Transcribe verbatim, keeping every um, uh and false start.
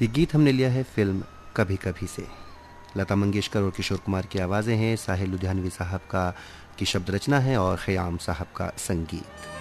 ये गीत हमने लिया है फिल्म कभी कभी से। लता मंगेशकर और किशोर कुमार की आवाज़ें हैं, साहिल लुधियानवी साहब का की शब्द रचना है और ख़याम साहब का संगीत।